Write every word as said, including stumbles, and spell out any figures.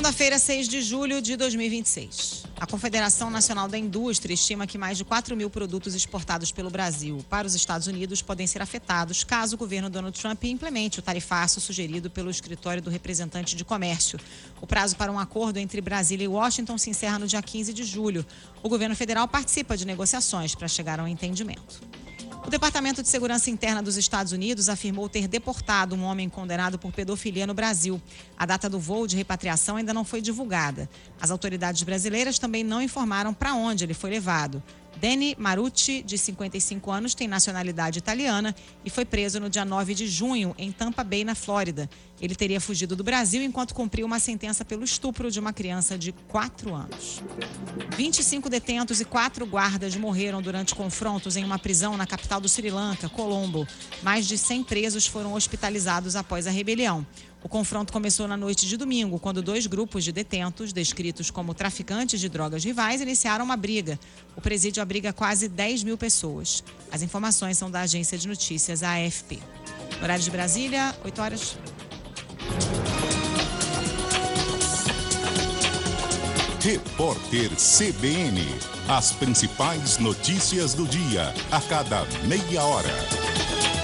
Segunda-feira, seis de julho de dois mil e vinte e seis. A Confederação Nacional da Indústria estima que mais de quatro mil produtos exportados pelo Brasil para os Estados Unidos podem ser afetados caso o governo Donald Trump implemente o tarifaço sugerido pelo escritório do representante de comércio. O prazo para um acordo entre Brasília e Washington se encerra no dia quinze de julho. O governo federal participa de negociações para chegar a um entendimento. O Departamento de Segurança Interna dos Estados Unidos afirmou ter deportado um homem condenado por pedofilia no Brasil. A data do voo de repatriação ainda não foi divulgada. As autoridades brasileiras também não informaram para onde ele foi levado. Danny Marucci, de cinquenta e cinco anos, tem nacionalidade italiana e foi preso no dia nove de junho em Tampa Bay, na Flórida. Ele teria fugido do Brasil enquanto cumpriu uma sentença pelo estupro de uma criança de quatro anos. vinte e cinco detentos e quatro guardas morreram durante confrontos em uma prisão na capital do Sri Lanka, Colombo. Mais de cem presos foram hospitalizados após a rebelião. O confronto começou na noite de domingo, quando dois grupos de detentos, descritos como traficantes de drogas rivais, iniciaram uma briga. O presídio abriga quase dez mil pessoas. As informações são da agência de notícias A F P. Horário de Brasília, oito horas. Repórter C B N. As principais notícias do dia, a cada meia hora.